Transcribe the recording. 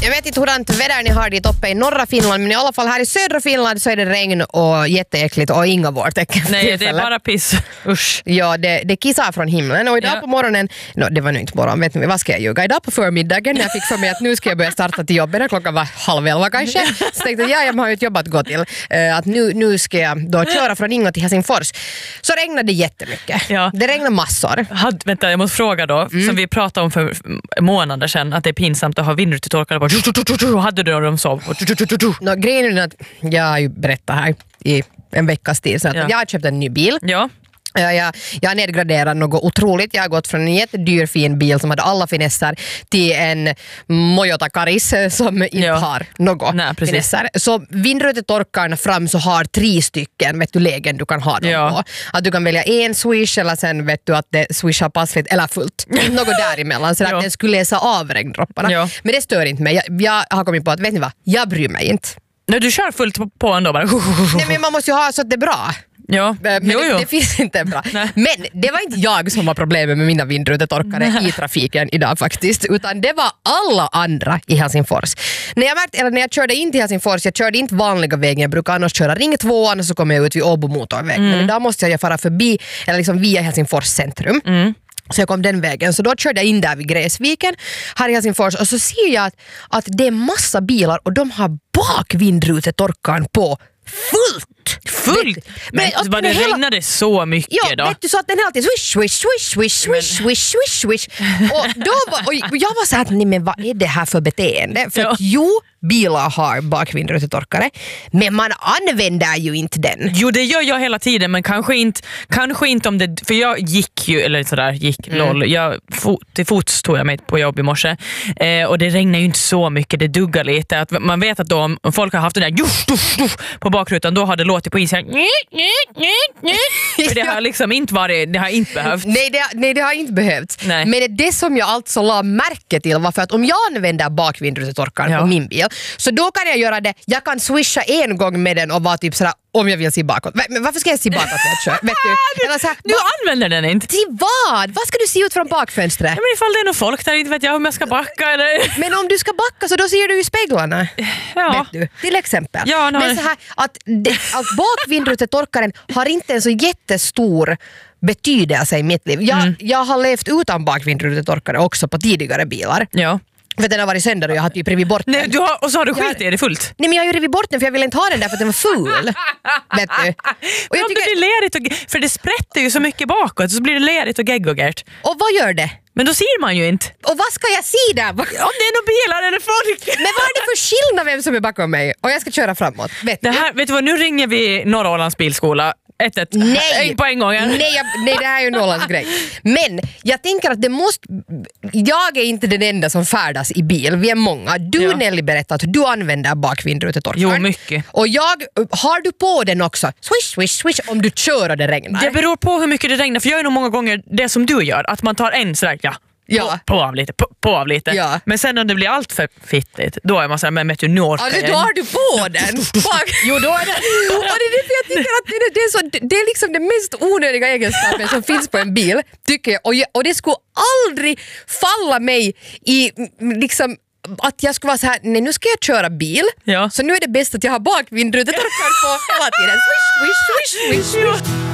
Jag vet inte hurdant väder ni har dit uppe i norra Finland, men i alla fall här i södra Finland så är det regn och jätteäckligt och inga vårtecken. Nej, det är bara piss. Usch. Ja, det kissar från himlen och idag på morgonen, det var nu inte morgon, vet ni, vad ska jag ljuga? Idag på förmiddagen när jag fick för mig att nu ska jag börja starta till jobbet, när klockan var 10:30 kanske, så tänkte jag har ju ett jobb att gå till, att nu ska jag då köra från Ingo till Helsingfors. Så regnade det jättemycket. Ja. Det regnade massor. Vänta, jag måste fråga då, som vi pratade om för månader sedan, att det är pinsamt att ha vindrutetorkare på. Hade du dem sov? Grejen är att jag har ju berättat här i en veckas tid så att jag har köpt en ny bil. Ja. Jag har nedgraderat något otroligt. Jag har gått från en jättedyr fin bil som hade alla finesser till en Toyota Caris som inte har något finesser. Så vindrutetorkarna fram så har 3 stycken lägen du kan ha dem på. Att du kan välja en swish eller sen vet du att det swishar passligt eller fullt. Något däremellan så att den skulle läsa av regndropparna. Ja. Men det stör inte mig. Jag har kommit på att vet ni vad? Jag bryr mig inte. Nej, du kör fullt på ändå bara. Nej, men man måste ju ha så att det är bra. Ja. Men det finns inte bra. Nej. Men det var inte jag som var problemet med mina vindrutetorkare i trafiken idag faktiskt, utan det var alla andra i Helsingfors. När jag körde in till Helsingfors, jag körde inte vanliga vägen, jag brukar annars köra Ring 2 och så kommer jag ut vid Åbo motorväg. Men idag måste jag fara förbi, eller liksom via Helsingfors centrum. Så jag kom den vägen. Så då körde jag in där vid Gräsviken här i Helsingfors och så ser jag att det är massa bilar och de har bakvindrutetorkaren på fullt. Men alltså, det regnade så mycket då. Vet du, så att den hela tiden swish, swish, swish, swish, swish, swish, swish, swish. Och jag var så här, nej men vad är det här för beteende? För att bilar har bakvindrutetorkare, men man använder ju inte den. Jo, det gör jag hela tiden, men kanske inte om det, för jag gick ju, eller sådär, till fots tog jag mig på jobb i morse, och det regnar ju inte så mycket, det duggar lite, att man vet att då, om folk har haft den där på bakrutan, då har det låtit på isen. För det har liksom inte varit, det har inte behövt. Nej, det har inte behövt. Nej. Men det som jag alltså la märke till var för att om jag använder bakvindrutetorkaren på min bil, så då kan jag göra det, jag kan swisha en gång med den och vara typ sådär, om jag vill se bakåt. Men varför ska jag se bakåt när jag kör? Vet du? Eller så här, du använder den inte. Till vad? Vad ska du se ut från bakfönstret? Ja, men ifall det är någon folk där, inte vet jag om jag ska backa eller... Men om du ska backa så då ser du ju speglarna. Ja. Vet du? Till exempel. Ja, men så här, att bakvindrutetorkaren har inte en så jättestor betydelse i mitt liv. Jag har levt utan bakvindrutetorkare också på tidigare bilar. Ja. För den har varit sönder och jag har typ rivit bort den. Nej, och så har du skit i det fullt. Nej, men jag har ju rivit bort den för jag ville inte ha den där för att den var ful. Vet du? Och jag tycker... det blir lerigt för det sprätter ju så mycket bakåt, så blir det lerigt och geggogert. Och vad gör det? Men då ser man ju inte. Och vad ska jag se där? Om det är några bilar eller folk. Men vad är det för skillnad vem som är bakom mig? Och jag ska köra framåt. Vet du vad, nu ringer vi Norra Ålands bilskola. Nej, på en gång. Nej, det här är ju Norrlands grej. Men jag tänker att jag är inte den enda som färdas i bil. Vi är många. Du, Nelly, berättar att du använder bakvindrutetorkaren. Jo, mycket. Och har du på den också? Swish, swish, swish om du kör och det regnar. Det beror på hur mycket det regnar. För jag är nog många gånger det som du gör. Att man tar en sådär, på av lite. Ja. Men sen när det blir allt för fittigt, då är man såhär, men vet du, nu orkar jag. Då har du på den. Jo, då är det. Och det är därför jag tycker att det är liksom den mest onödiga egenskapen som finns på en bil, tycker jag. Och det skulle aldrig falla mig i liksom att jag skulle vara så här, nej, nu ska jag köra bil, så nu är det bäst att jag har bakvindrutetorkaren på hela tiden. Swish, swish, swish, swish, swish.